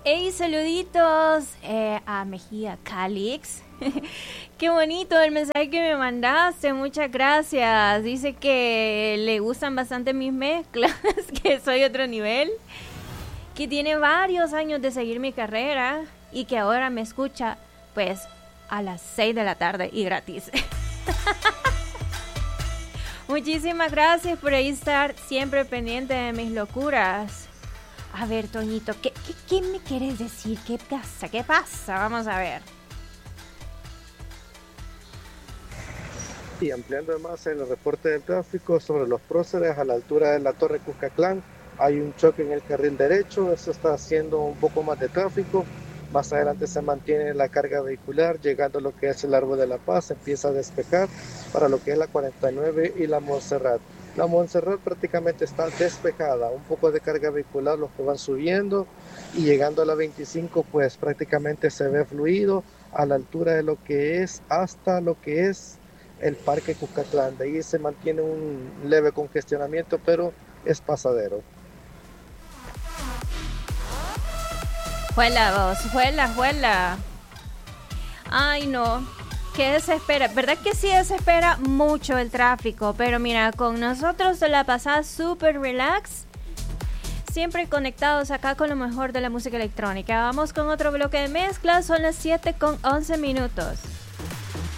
Hey, saluditos a Mejía Calix. Qué bonito el mensaje que me mandaste, muchas gracias. Dice que le gustan bastante mis mezclas, que soy otro nivel, que tiene varios años de seguir mi carrera y que ahora me escucha pues a las 6 de la tarde y gratis. Muchísimas gracias por ahí estar siempre pendiente de mis locuras. A ver, Toñito, ¿qué me quieres decir? ¿Qué pasa? ¿Qué pasa? Vamos a ver. Y ampliando más el reporte del tráfico sobre los próceres a la altura de la Torre Cuscatlán, hay un choque en el carril derecho, eso está haciendo un poco más de tráfico. Más adelante se mantiene la carga vehicular, llegando a lo que es el Árbol de la Paz, empieza a despejar para lo que es la 49 y la Montserrat. La Montserrat prácticamente está despejada, un poco de carga vehicular los que van subiendo y llegando a la 25 pues prácticamente se ve fluido a la altura de lo que es hasta lo que es el Parque Cuscatlán. De ahí se mantiene un leve congestionamiento, pero es pasadero. Juela vos, juela. Ay no, qué desespera. ¿Verdad que sí desespera mucho el tráfico? Pero mira, con nosotros te la pasás súper relax. Siempre conectados acá con lo mejor de la música electrónica. Vamos con otro bloque de mezclas, son las 7:11 minutos.